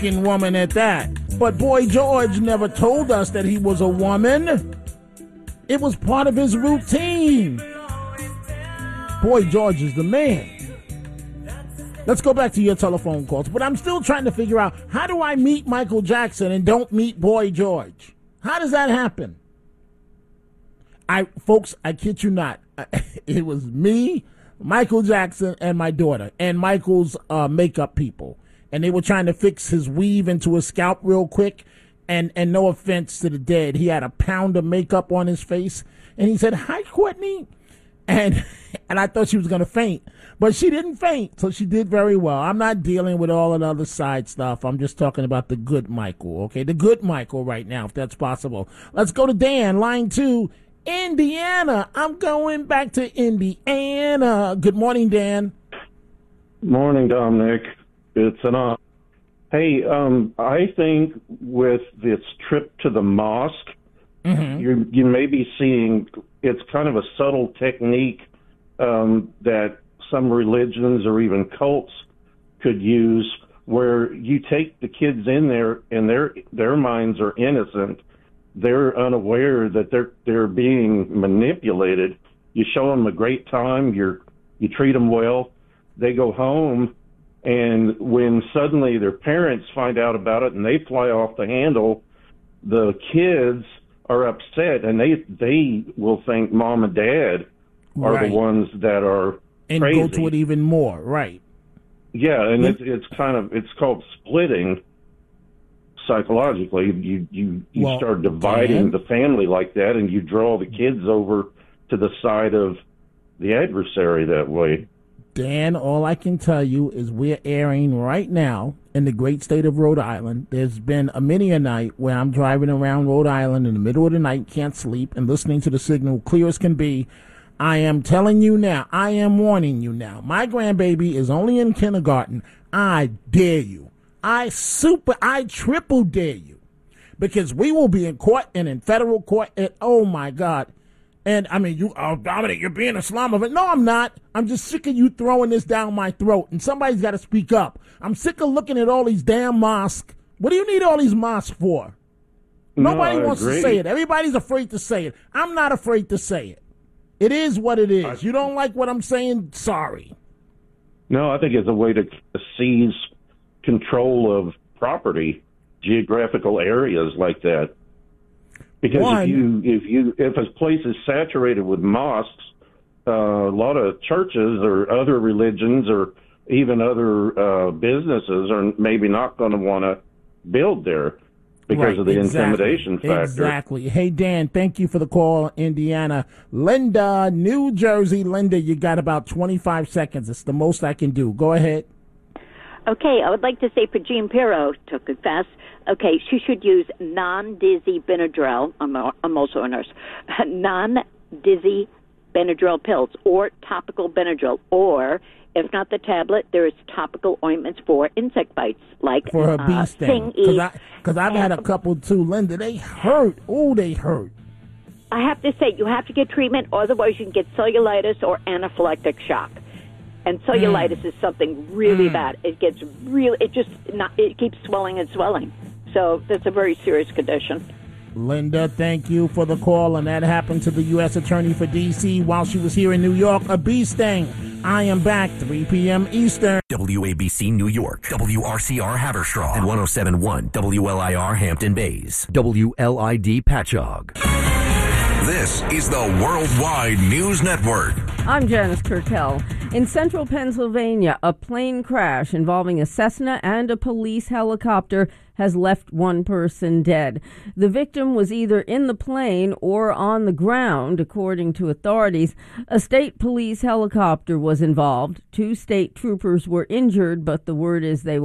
woman at that. But Boy George never told us that he was a woman. It was part of his routine. Boy George is the man. Let's go back to your telephone calls. But I'm still trying to figure out, how do I meet Michael Jackson and don't meet Boy George? How does that happen? Folks, I kid you not. It was me, Michael Jackson, and my daughter, and Michael's makeup people. And they were trying to fix his weave into his scalp real quick. And no offense to the dead, he had a pound of makeup on his face. And he said, "Hi, Courtney." And I thought she was going to faint. But she didn't faint, so she did very well. I'm not dealing with all of the other side stuff. I'm just talking about the good Michael, okay? The good Michael right now, if that's possible. Let's go to Dan, line 2, Indiana. I'm going back to Indiana. Good morning, Dan. Morning, Dominic. It's an honor. Hey, I think with this trip to the mosque, you may be seeing, it's kind of a subtle technique that some religions or even cults could use, where you take the kids in there and their minds are innocent. They're unaware that they're being manipulated. You show them a great time. You treat them well. They go home, and when suddenly their parents find out about it and they fly off the handle, the kids are upset, and they will think mom and dad are the ones that are and crazy. Go to it even more, right? Yeah, and it's called splitting psychologically. You start dividing the family like that, and you draw the kids over to the side of the adversary that way. Dan, all I can tell you is we're airing right now in the great state of Rhode Island. There's been many a night where I'm driving around Rhode Island in the middle of the night, can't sleep, and listening to the signal clear as can be. I am telling you now, I am warning you now. My grandbaby is only in kindergarten. I dare you. I triple dare you. Because we will be in court and in federal court, and oh my God. And I mean, Dominic, you're being Islamophobic. No, I'm not. I'm just sick of you throwing this down my throat, and somebody's got to speak up. I'm sick of looking at all these damn mosques. What do you need all these mosques for? Nobody wants to say it. Everybody's afraid to say it. I'm not afraid to say it. It is what it is. You don't like what I'm saying? Sorry. No, I think it's a way to seize control of property, geographical areas like that. Because if a place is saturated with mosques, a lot of churches or other religions or even other businesses are maybe not going to want to build there because of the intimidation factor. Exactly. Hey, Dan, thank you for the call, Indiana. Linda, New Jersey. Linda, you got about 25 seconds. It's the most I can do. Go ahead. Okay, I would like to say for Jean Pirro to confess, okay, she should use non-dizzy Benadryl. I'm also a nurse. Non-dizzy Benadryl pills or topical Benadryl, or if not the tablet, there is topical ointments for insect bites, like for her bee sting. Because I've had a couple too, Linda. They hurt. Oh, they hurt. I have to say, you have to get treatment, otherwise you can get cellulitis or anaphylactic shock. And cellulitis is something really bad. It keeps swelling and swelling. So that's a very serious condition. Linda, thank you for the call. And that happened to the U.S. Attorney for D.C. while she was here in New York. A bee sting. I am back, 3 p.m. Eastern. WABC New York, WRCR Haverstraw, and 107.1 WLIR Hampton Bays, WLID Patchogue. This is the Worldwide News Network. I'm Janice Kurtel. In central Pennsylvania, a plane crash involving a Cessna and a police helicopter has left one person dead. The victim was either in the plane or on the ground, according to authorities. A state police helicopter was involved. 2 state troopers were injured, but the word is they